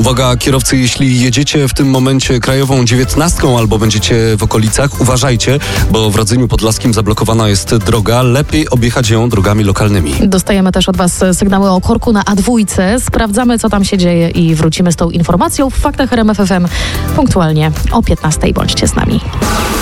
Uwaga, kierowcy, jeśli jedziecie w tym momencie krajową 19 albo będziecie w okolicach, uważajcie, bo w Radzyniu Podlaskim zablokowana jest droga. Lepiej objechać ją drogami lokalnymi. Dostajemy też od Was sygnały o korku na A2. Sprawdzamy, co tam się dzieje i wrócimy z tą informacją w Faktach RMF FM punktualnie o 15:00. Bądźcie z nami.